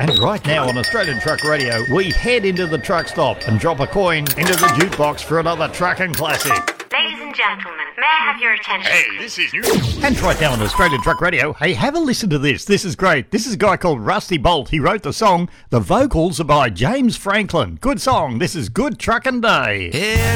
And right now on Australian Truck Radio, we head into the truck stop and drop a coin into the jukebox for another trucking classic. Ladies and gentlemen, may I have your attention? Hey, this is new. And right now on Australian Truck Radio, hey, have a listen to this. This is great. This is a guy called Rusty Bolt. He wrote the song. The vocals are by James Franklin. Good song. This is Good Truckin' Day. Yeah.